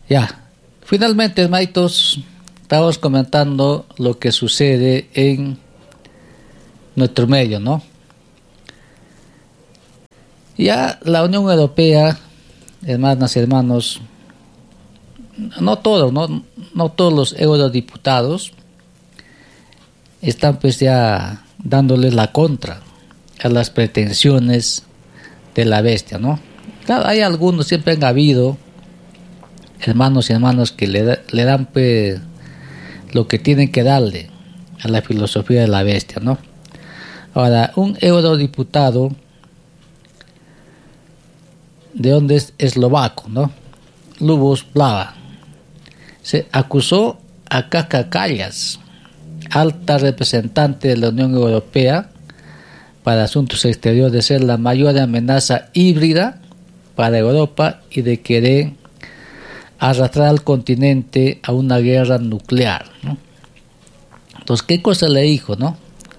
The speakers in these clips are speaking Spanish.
Ya, finalmente, Maitos, estamos comentando lo que sucede en nuestro medio, ¿no? Ya la Unión Europea, hermanas y hermanos, no todos, no todos los eurodiputados están pues ya dándoles la contra a las pretensiones de la bestia, ¿no? Claro, hay algunos, siempre han habido hermanos y hermanas que le dan pues lo que tienen que darle a la filosofía de la bestia, ¿no? Ahora, un eurodiputado de donde es eslovaco, ¿no? Lubos Blava, se acusó a Kaja Kallas, alta representante de la Unión Europea para Asuntos Exteriores, de ser la mayor amenaza híbrida para Europa y de querer arrastrar al continente a una guerra nuclear, ¿no? Entonces, ¿qué cosa le dijo, no?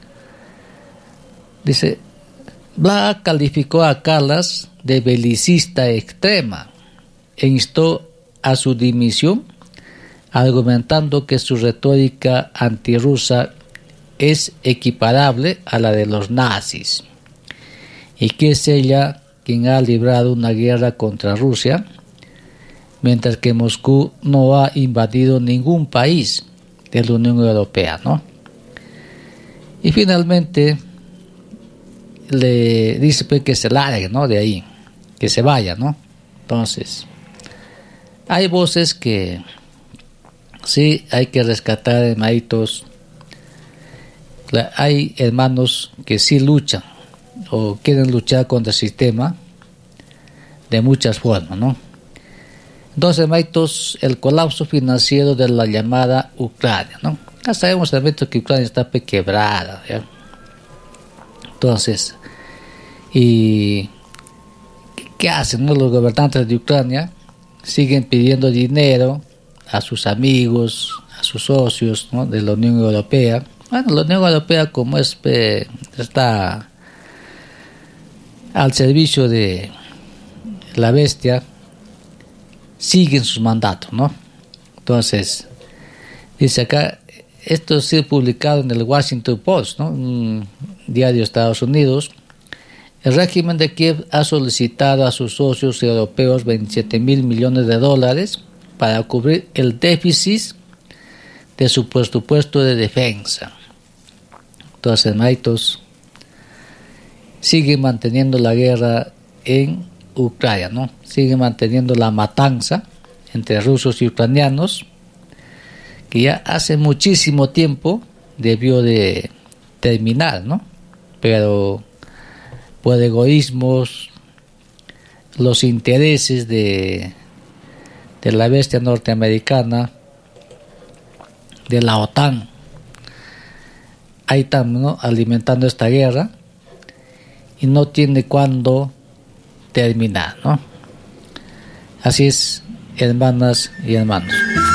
Dice, Blava calificó a Kallas de belicista extrema e instó a su dimisión, argumentando que su retórica antirrusa es equiparable a la de los nazis y que es ella quien ha librado una guerra contra Rusia, mientras que Moscú no ha invadido ningún país de la Unión Europea, ¿no? Y finalmente le dice pues que se largue, ¿no? De ahí, que se vaya, ¿no? Entonces, hay voces que sí hay que rescatar, hermanitos. Hay hermanos que sí luchan o quieren luchar contra el sistema de muchas formas, ¿no? Entonces, hermanitos, el colapso financiero de la llamada Ucrania, ¿no? Ya sabemos, hermanitos, que Ucrania está quebrada, ¿ya? Entonces, ¿y qué hacen, no? Los gobernantes de Ucrania siguen pidiendo dinero a sus amigos, a sus socios, ¿no? De la Unión Europea. Bueno, la Unión Europea, como está al servicio de la bestia, siguen sus mandatos, ¿no? Entonces, dice acá, esto ha sido publicado en el Washington Post, ¿no? Un diario de Estados Unidos. El régimen de Kiev ha solicitado a sus socios europeos 27,000 millones de dólares para cubrir el déficit de su presupuesto de defensa. Entonces, hermanitos, sigue manteniendo la guerra en Ucrania, ¿no? Sigue manteniendo la matanza entre rusos y ucranianos, que ya hace muchísimo tiempo debió de terminar, ¿no? Pero por egoísmos, los intereses de la bestia norteamericana, de la OTAN, ahí están, ¿no? Alimentando esta guerra y no tiene cuándo terminar, ¿no? Así es, hermanas y hermanos.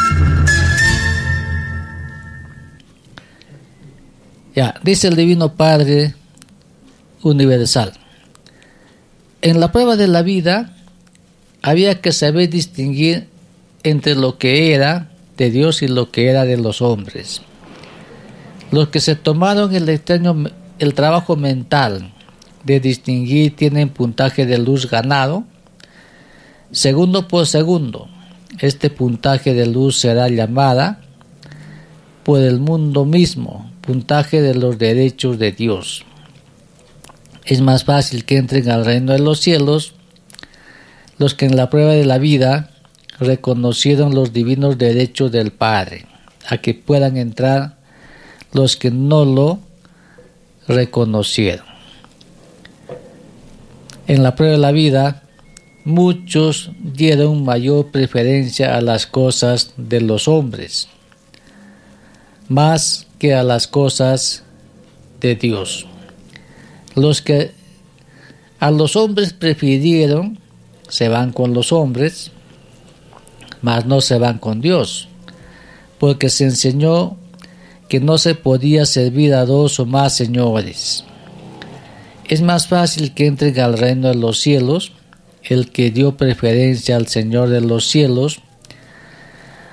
Ya, dice el Divino Padre Universal: en la prueba de la vida había que saber distinguir entre lo que era de Dios y lo que era de los hombres. Los que se tomaron el trabajo mental de distinguir tienen puntaje de luz ganado, segundo por segundo. Este puntaje de luz será llamada por el mundo mismo puntaje de los derechos de Dios. Es más fácil que entren al reino de los cielos los que en la prueba de la vida reconocieron los divinos derechos del Padre, a que puedan entrar los que no lo reconocieron. En la prueba de la vida, muchos dieron mayor preferencia a las cosas de los hombres, más que a las cosas de Dios. Los que a los hombres prefirieron se van con los hombres, mas no se van con Dios, porque se enseñó que no se podía servir a dos o más señores. Es más fácil que entren al reino de los cielos el que dio preferencia al Señor de los cielos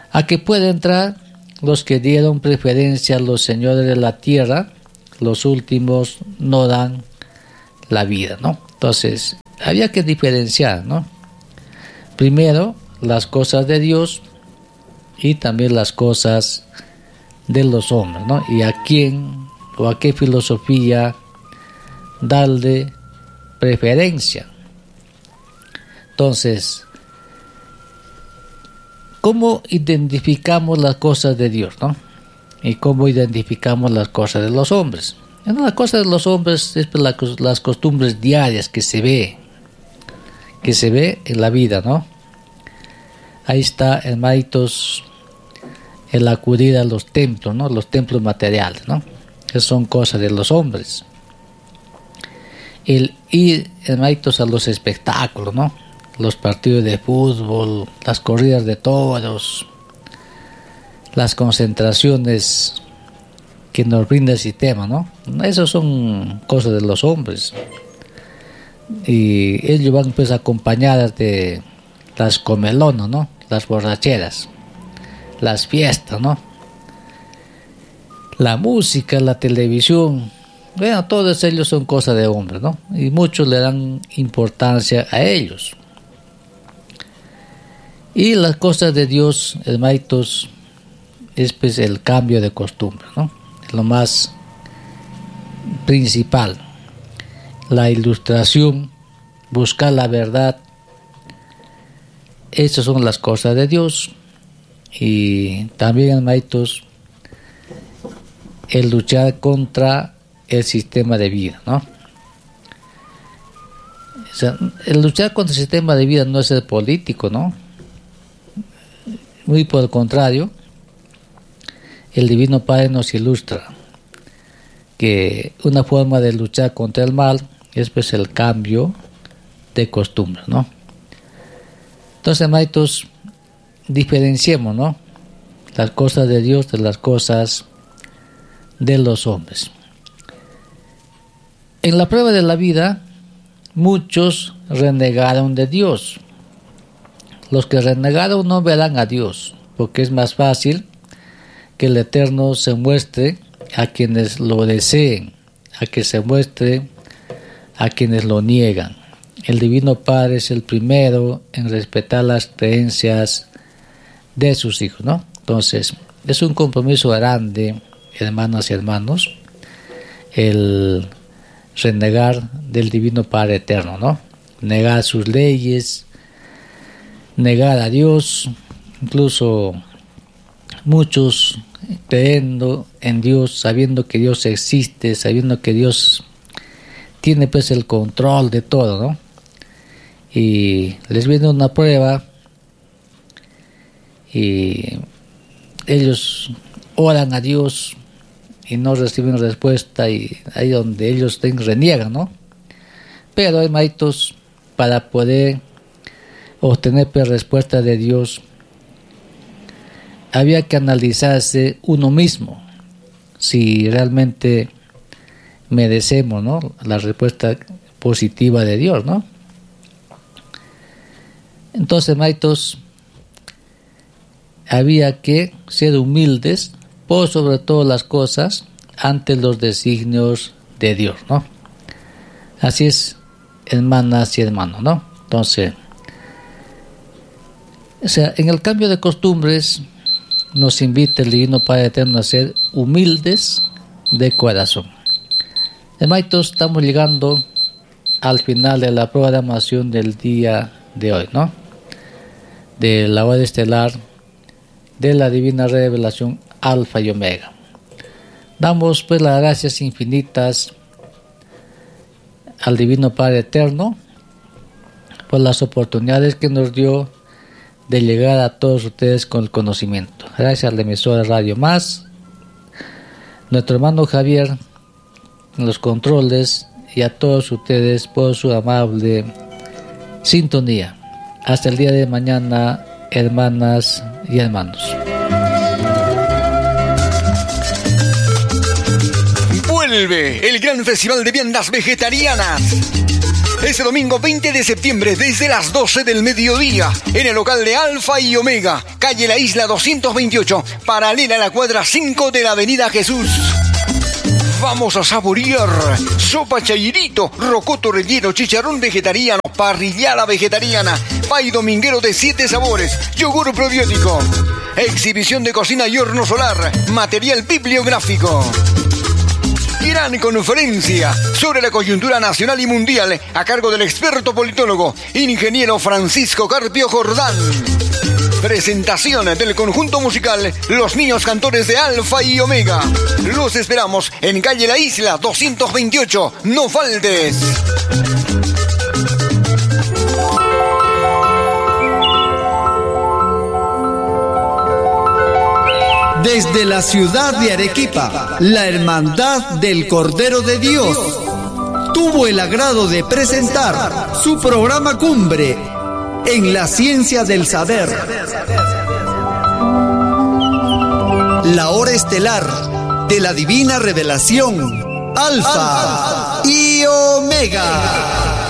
a que pueden entrar los que dieron preferencia a los señores de la tierra, los últimos no dan la vida, ¿no? Entonces, había que diferenciar, ¿no? Primero, las cosas de Dios y también las cosas de los hombres, ¿no? Y a quién o a qué filosofía darle preferencia. Entonces, ¿cómo identificamos las cosas de Dios, no? Y cómo identificamos las cosas de los hombres. Bueno, las cosas de los hombres es las costumbres diarias que se ve en la vida, ¿no? Ahí está, hermanitos, el acudir a los templos, ¿no? Los templos materiales, ¿no? Que son cosas de los hombres. El ir, hermanitos, a los espectáculos, ¿no? Los partidos de fútbol, las corridas de toros, las concentraciones que nos brinda el sistema, ¿no? Esas son cosas de los hombres. Y ellos van pues acompañadas de las comelonas, ¿no? Las borracheras, las fiestas, ¿no? La música, la televisión, bueno, todos ellos son cosas de hombres, ¿no? Y muchos le dan importancia a ellos. Y las cosas de Dios, hermanitos, es pues el cambio de costumbre, ¿no? Es lo más principal. La ilustración, buscar la verdad, esas son las cosas de Dios. Y también, hermanitos, el luchar contra el sistema de vida, ¿no? O sea, el luchar contra el sistema de vida no es ser político, ¿no? Muy por el contrario, el Divino Padre nos ilustra que una forma de luchar contra el mal es pues el cambio de costumbre, ¿no? Entonces, hermanitos, diferenciemos, ¿no? Las cosas de Dios de las cosas de los hombres. En la prueba de la vida, muchos renegaron de Dios. Los que renegaron no verán a Dios, porque es más fácil que el Eterno se muestre a quienes lo deseen, a que se muestre a quienes lo niegan. El Divino Padre es el primero en respetar las creencias de sus hijos, ¿no? Entonces, es un compromiso grande, hermanas y hermanos, el renegar del Divino Padre Eterno, ¿no? Negar sus leyes, negar a Dios, incluso muchos creyendo en Dios, sabiendo que Dios existe, sabiendo que Dios tiene pues el control de todo, ¿no? Y les viene una prueba y ellos oran a Dios y no reciben respuesta, y ahí donde ellos reniegan, ¿no? Pero, hermanitos, para poder obtener pues respuesta de Dios, había que analizarse uno mismo, si realmente merecemos, ¿no?, la respuesta positiva de Dios, ¿no? Entonces, hermanitos, había que ser humildes por sobre todas las cosas ante los designios de Dios, ¿no? Así es, hermanas y hermanos, ¿no? Entonces, o sea, en el cambio de costumbres nos invita el Divino Padre Eterno a ser humildes de corazón. Hermanitos, estamos llegando al final de la programación del día de hoy, ¿no? De la hora estelar de la Divina Revelación Alfa y Omega. Damos pues las gracias infinitas al Divino Padre Eterno por las oportunidades que nos dio de llegar a todos ustedes con el conocimiento. Gracias a la emisora Radio Más, nuestro hermano Javier en los controles, y a todos ustedes por su amable sintonía. Hasta el día de mañana, hermanas y hermanos. Vuelve el gran festival de viandas vegetarianas. Este domingo 20 de septiembre desde las 12 del mediodía en el local de Alfa y Omega, calle La Isla 228, paralela a la cuadra 5 de la Avenida Jesús. Vamos a saborear sopa chairito, rocoto relleno, chicharrón vegetariano, parrillada vegetariana, pay dominguero de 7 sabores, yogur probiótico, exhibición de cocina y horno solar, material bibliográfico. Gran conferencia sobre la coyuntura nacional y mundial a cargo del experto politólogo, ingeniero Francisco Carpio Jordán. Presentación del conjunto musical Los Niños Cantores de Alfa y Omega. Los esperamos en calle La Isla 228. No faltes. Desde la ciudad de Arequipa, la Hermandad del Cordero de Dios tuvo el agrado de presentar su programa cumbre en la ciencia del saber. La hora estelar de la divina revelación, Alfa y Omega.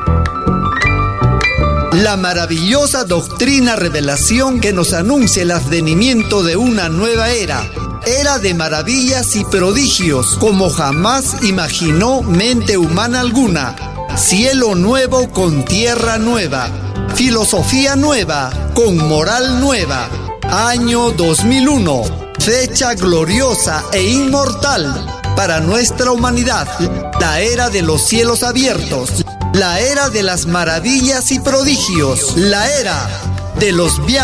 La maravillosa doctrina revelación que nos anuncia el advenimiento de una nueva era de maravillas y prodigios como jamás imaginó mente humana alguna. Cielo nuevo con tierra nueva, filosofía nueva con moral nueva. Año 2001, fecha gloriosa e inmortal para nuestra humanidad. La era de los cielos abiertos, la era de las maravillas y prodigios, la era de los viajes